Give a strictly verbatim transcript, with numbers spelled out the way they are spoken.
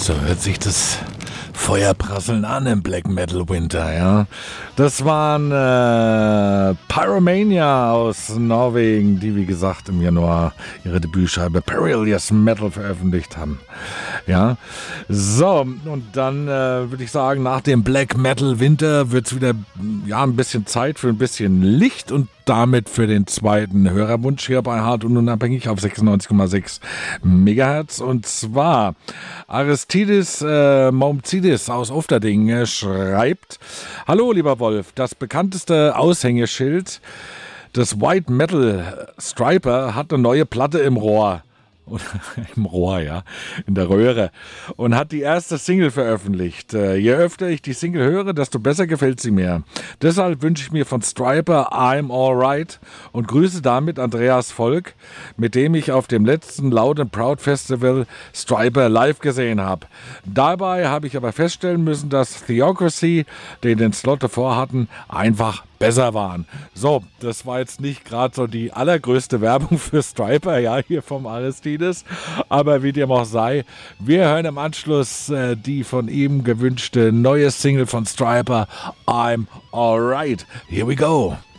So hört sich das Feuerprasseln an im Black Metal Winter, ja. Das waren äh, Pyromania aus Norwegen, die wie gesagt im Januar ihre Debütscheibe Perilous Metal veröffentlicht haben. Ja, so, und dann äh, würde ich sagen, nach dem Black Metal Winter wird es wieder ja, ein bisschen Zeit für ein bisschen Licht und damit für den zweiten Hörerwunsch hier bei Hart und Unabhängig auf sechsundneunzig Komma sechs Megahertz. Und zwar Aristides äh, Momzidis aus Ufterding äh, schreibt: Hallo lieber Wolf, das bekannteste Aushängeschild des White Metal Striper hat eine neue Platte im Rohr. Im Rohr, ja, in der Röhre, und hat die erste Single veröffentlicht. Äh, je öfter ich die Single höre, desto besser gefällt sie mir. Deshalb wünsche ich mir von Stryper I'm Alright und grüße damit Andreas Volk, mit dem ich auf dem letzten Loud and Proud Festival Stryper live gesehen habe. Dabei habe ich aber feststellen müssen, dass Theocracy, den den Slot davor hatten, einfach besser waren. So, das war jetzt nicht gerade so die allergrößte Werbung für Stryper, ja, hier vom Aristides, aber wie dem auch sei, wir hören im Anschluss äh, die von ihm gewünschte neue Single von Stryper, I'm Alright. Here we go.